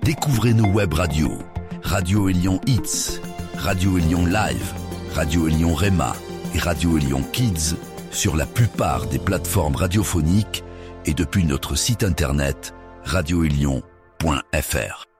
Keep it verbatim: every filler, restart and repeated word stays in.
Découvrez nos web radios. Radio Élion Hits, Radio Élion Live, Radio Élion Rema et Radio Élion Kids sur la plupart des plateformes radiophoniques et depuis notre site internet radio élion point f r.